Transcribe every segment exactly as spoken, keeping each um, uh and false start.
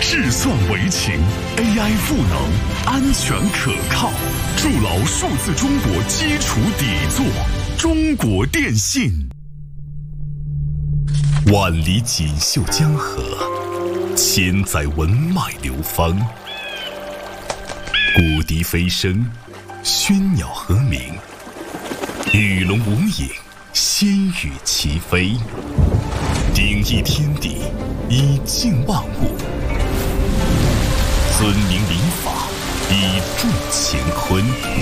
智算为情 ，A I 赋能，安全可靠，筑牢数字中国基础底座。中国电信。万里锦绣江河，千载文脉流芳。古笛飞声，喧鸟和鸣，鱼龙无影，仙羽齐飞。鼎益天地，以静万物；尊明礼法，以助乾坤。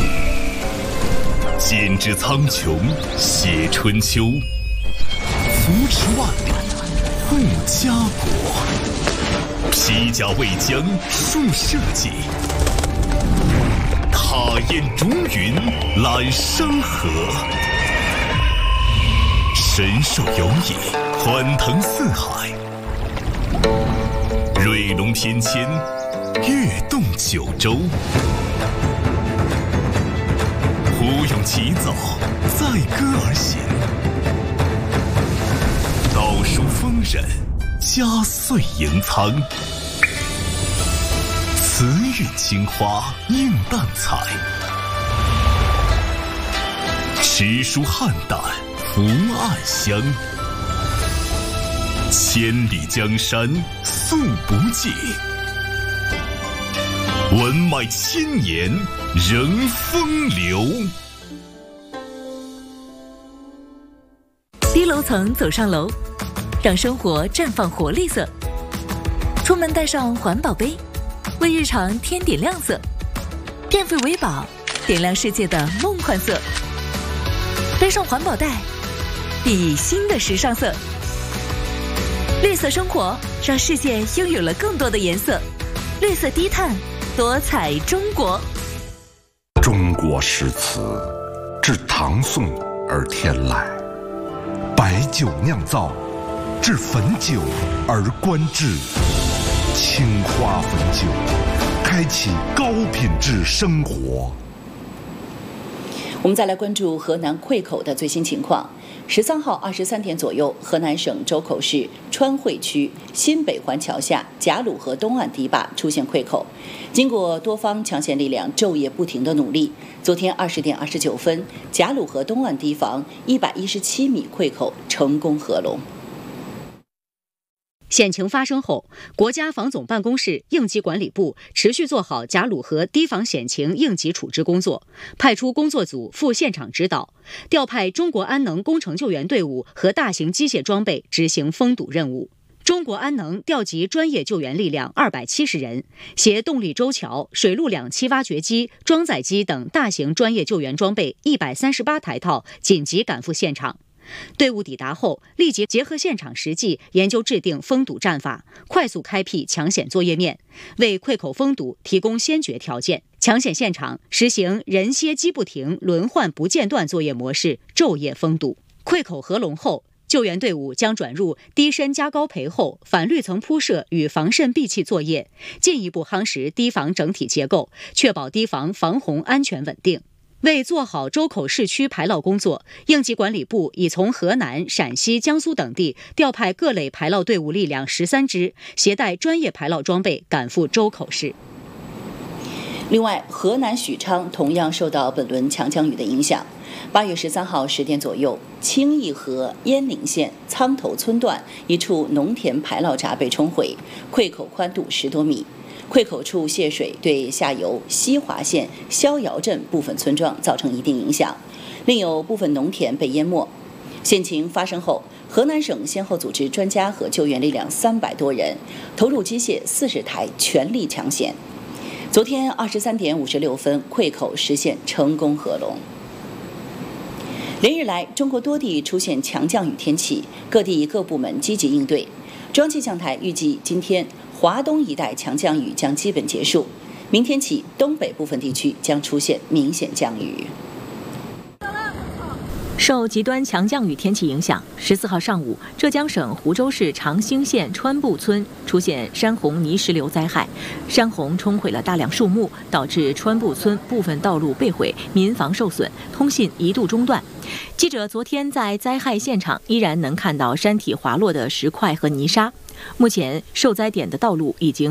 剪纸苍穹，写春秋；扶持万里，护家国。披甲为将，树社稷；踏烟逐云，揽山河。神兽游弋，欢腾四海；瑞龙翩跹，跃动九州。虎勇齐走，载歌而行；道书丰稔，佳岁迎苍。慈韵青花映淡彩，诗书汉胆福暗香。千里江山诉不尽，文脉千年仍风流。 低楼层走上楼，让生活绽放活力色。出门带上环保杯，为日常添点亮色。电费为宝，点亮世界的梦幻色。背上环保袋，熠熠新的时尚色。绿色生活，让世界拥有了更多的颜色。绿色低碳，多彩中国。 中国诗词，至唐宋而天籁；白酒酿造，至汾酒而观致。青花汾酒，开启高品质生活。 我们再来关注河南溃口的最新情况。十三号二十三点左右，河南省周口市川汇区新北环桥下贾鲁河东岸堤坝出现溃口。经过多方抢险力量昼夜不停的努力，昨天二十点二十九分，贾鲁河东岸堤防一百一十七米溃口成功合拢。 险情发生后，国家防总办公室应急管理部持续做好贾鲁河堤防险情应急处置工作，派出工作组赴现场指导，调派中国安能工程救援队伍和大型机械装备执行封堵任务。中国安能调集专业救援力量二百七十人，携动力舟桥、水陆两栖挖掘机、装载机等大型专业救援装备一百三十八台套紧急赶赴现场。队伍抵达后，立即结合现场实际，研究制定封堵战法，快速开辟抢险作业面，为溃口封堵提供先决条件。抢险现场实行人歇机不停、轮换不间断作业模式，昼夜封堵。溃口合拢后，救援队伍将转入堤深加高培厚、反绿层铺设与防渗闭气作业，进一步夯实堤防整体结构，确保堤防防洪安全稳定。为做好周口市区排涝工作，应急管理部已从河南、陕西、江苏等地调派各类排涝队伍力量十三支，携带专业排涝装备赶赴周口市。 另外，河南许昌同样受到本轮强降雨的影响。八月十三号十点左右，清义河鄢陵县苍头村段一处农田排涝闸被冲毁，溃口宽度十多米。溃口处泄水对下游西华县逍遥镇部分村庄造成一定影响，另有部分农田被淹没。险情发生后，河南省先后组织专家和救援力量三百多人，投入机械四十台，全力抢险。昨天二十三点五十六分，溃口实现成功合拢。连日来，中国多地出现强降雨天气，各地各部门积极应对。中央气象台预计今天华东一带强降雨将基本结束，明天起东北部分地区将出现明显降雨。 受极端强降雨天气影响，十四号上午，浙江省湖州市长兴县川埠村出现山洪泥石流灾害，山洪冲毁了大量树木，导致川埠村部分道路被毁，民房受损，通信一度中断。记者昨天在灾害现场依然能看到山体滑落的石块和泥沙。目前受灾点的道路已经